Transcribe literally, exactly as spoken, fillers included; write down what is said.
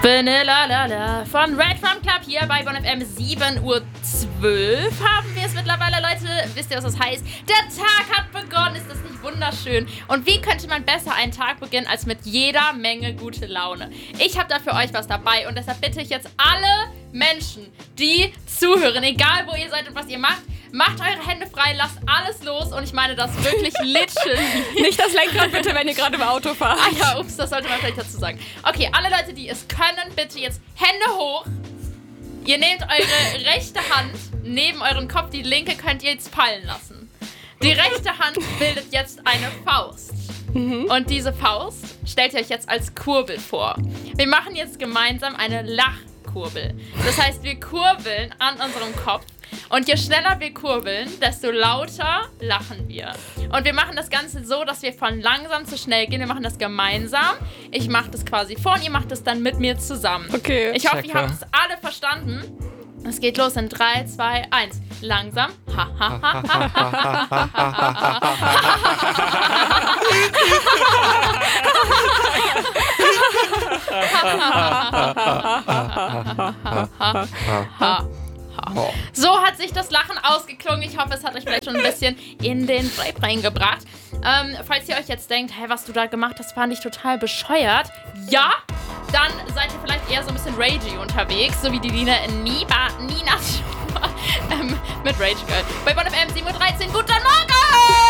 Vanilla la la von Red Drum Club hier bei Bonn F M. sieben Uhr zwölf haben wir es mittlerweile, Leute. Wisst ihr, was das heißt? Der Tag hat begonnen. Ist das nicht wunderschön? Und wie könnte man besser einen Tag beginnen als mit jeder Menge gute Laune? Ich habe da für euch was dabei und deshalb bitte ich jetzt alle Menschen, die zuhören, egal wo ihr seid und was ihr macht, macht eure Hände frei, lasst alles los und ich meine das wirklich literally. Nicht das Lenkrad bitte, wenn ihr gerade im Auto fahrt. Ah ja, ups, das sollte man vielleicht dazu sagen. Okay, alle Leute, die es können, bitte jetzt Hände hoch. Ihr nehmt eure rechte Hand neben euren Kopf, die linke könnt ihr jetzt fallen lassen. Die rechte Hand bildet jetzt eine Faust. Mhm. Und diese Faust stellt ihr euch jetzt als Kurbel vor. Wir machen jetzt gemeinsam eine Lachkurbel. Das heißt, wir kurbeln an unserem Kopf. Und je schneller wir kurbeln, desto lauter lachen wir. Und wir machen das Ganze so, dass wir von langsam zu schnell gehen. Wir machen das gemeinsam. Ich mache das quasi vor und ihr macht das dann mit mir zusammen. Okay. Ich hoffe, ihr habt es alle verstanden. Es geht los in drei, zwei, eins. Langsam. Ha, ha, ha, ha, ha, ha, ha. So hat sich das Lachen ausgeklungen. Ich hoffe, es hat euch vielleicht schon ein bisschen in den Vibe reingebracht. Ähm, falls ihr euch jetzt denkt, hey, was du da gemacht hast, fand ich total bescheuert. Ja, dann seid ihr vielleicht eher so ein bisschen ragey unterwegs, so wie die Nina in Niba, Nina ähm, mit Rage Girl. Bei Bonn F M sieben Uhr dreizehn. Guten Morgen!